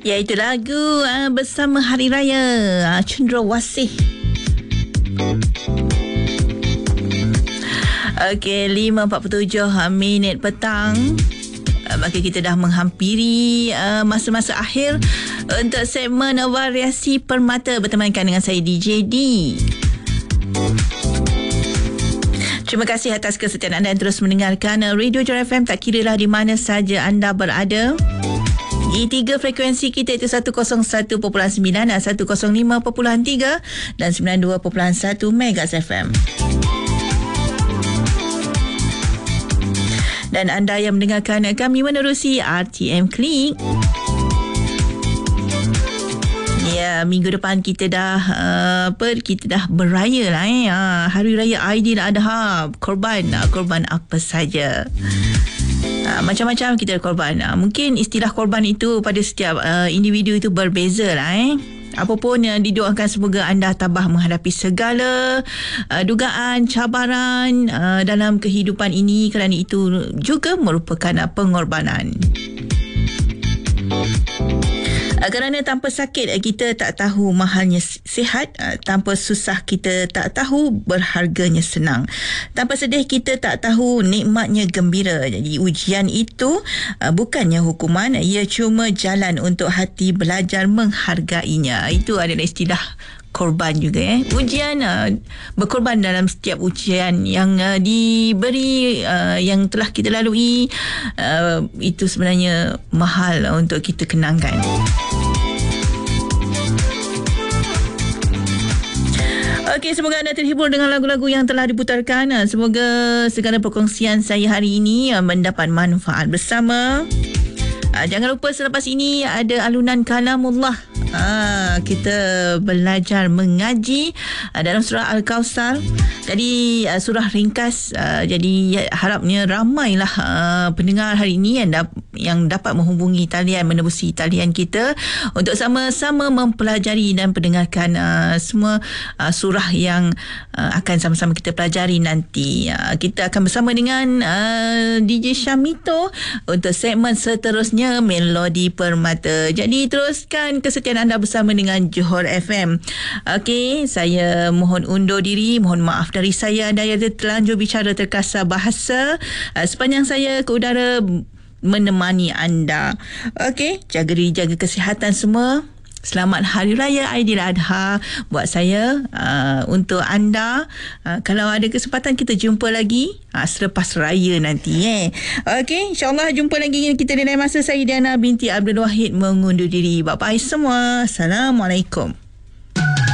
Ya, itu lagu bersama Hari Raya Cendrawasih. Okey, 5.47 petang. Maka kita dah menghampiri masa-masa akhir untuk segmen Variasi Permata bertemankan dengan saya DJ D. Terima kasih atas kesetiaan anda yang terus mendengarkan Radio Johor FM, tak kiralah di mana saja anda berada. Di 3 frekuensi kita itu 101.9, 105.3 dan 92.1 MHz FM. Dan anda yang mendengarkan kami menerusi RTM Klik. Ya, minggu depan kita dah beraya lah Hari Raya Aidiladha. Korban apa saja. Macam-macam kita korban. Mungkin istilah korban itu pada setiap individu itu berbeza lah Apapun yang didoakan, semoga anda tabah menghadapi segala dugaan, cabaran dalam kehidupan ini, kerana itu juga merupakan pengorbanan. Kerana tanpa sakit kita tak tahu mahalnya sihat, tanpa susah kita tak tahu berharganya senang, tanpa sedih kita tak tahu nikmatnya gembira. Jadi ujian itu bukannya hukuman, ia cuma jalan untuk hati belajar menghargainya. Itu adalah istilah korban juga ujian, berkorban dalam setiap ujian yang diberi, yang telah kita lalui, itu sebenarnya mahal untuk kita kenangkan. Okey, semoga anda terhibur dengan lagu-lagu yang telah diputarkan. Semoga segala perkongsian saya hari ini mendapat manfaat bersama. Jangan lupa selepas ini ada alunan kalamullah. Kita belajar mengaji dalam surah Al-Kawthar. Jadi surah ringkas. Jadi harapnya ramailah pendengar hari ini yang dapat menghubungi talian, menebusi talian kita untuk sama-sama mempelajari dan mendengarkan semua surah yang akan sama-sama kita pelajari nanti. Kita akan bersama dengan DJ Syamito untuk segmen seterusnya, Melodi Permata. Jadi teruskan kesetiaan anda bersama dengan Johor FM. Okey, saya mohon undur diri, mohon maaf dari saya anda yang terlanjur bicara terkasar bahasa sepanjang saya ke udara menemani anda. Okey, jaga diri, jaga kesihatan semua. Selamat Hari Raya Aidiladha buat saya, untuk anda. Kalau ada kesempatan kita jumpa lagi selepas raya nanti. Okey, insyaAllah jumpa lagi kita di lain masa. Saya Diana binti Abdul Wahid mengundur diri. Bye-bye semua. Assalamualaikum.